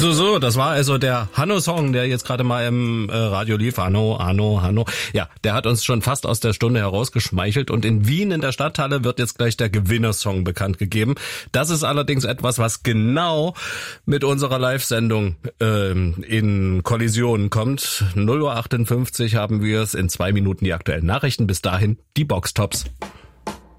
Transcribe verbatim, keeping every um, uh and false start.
So, so, das war also der Hanno-Song, der jetzt gerade mal im äh, Radio lief. Hanno, Hanno, Hanno. Ja, der hat uns schon fast aus der Stunde herausgeschmeichelt und in Wien in der Stadthalle wird jetzt gleich der Gewinnersong bekannt gegeben. Das ist allerdings etwas, was genau mit unserer Live-Sendung ähm, in Kollision kommt. null Uhr achtundfünfzig haben wir es, in zwei Minuten die aktuellen Nachrichten. Bis dahin die Boxtops.